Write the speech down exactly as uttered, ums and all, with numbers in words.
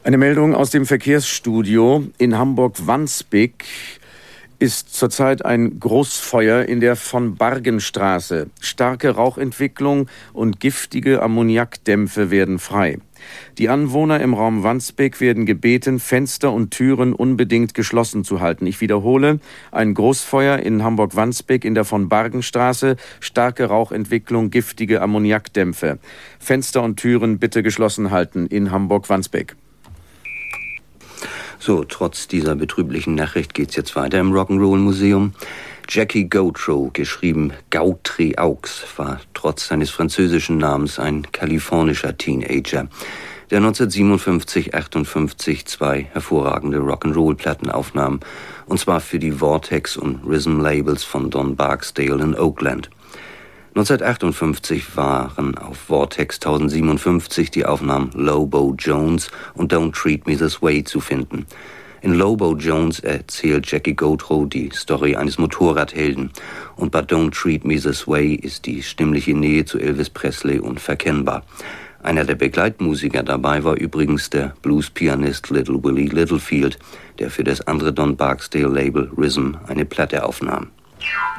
Eine Meldung aus dem Verkehrsstudio in Hamburg-Wandsbek. Ist zurzeit ein Großfeuer in der von Bargenstraße. Starke Rauchentwicklung und giftige Ammoniakdämpfe werden frei. Die Anwohner im Raum Wandsbek werden gebeten, Fenster und Türen unbedingt geschlossen zu halten. Ich wiederhole, ein Großfeuer in Hamburg-Wandsbek in der von Bargenstraße. Starke Rauchentwicklung, giftige Ammoniakdämpfe. Fenster und Türen bitte geschlossen halten in Hamburg-Wandsbek. So, trotz dieser betrüblichen Nachricht geht's jetzt weiter im Rock'n'Roll-Museum. Jackie Gautreaux, geschrieben Gautreaux, war trotz seines französischen Namens ein kalifornischer Teenager, der neunzehnhundertsiebenundfünfzig achtundfünfzig zwei hervorragende Rock'n'Roll-Platten aufnahm, und zwar für die Vortex und Rhythm Labels von Don Barksdale in Oakland. neunzehnhundertachtundfünfzig waren auf Vortex tausendsiebenundfünfzig die Aufnahmen Lobo Jones und Don't Treat Me This Way zu finden. In Lobo Jones erzählt Jackie Gautreaux die Story eines Motorradhelden, und bei Don't Treat Me This Way ist die stimmliche Nähe zu Elvis Presley unverkennbar. Einer der Begleitmusiker dabei war übrigens der Blues-Pianist Little Willie Littlefield, der für das andere Don Barksdale-Label Rhythm eine Platte aufnahm.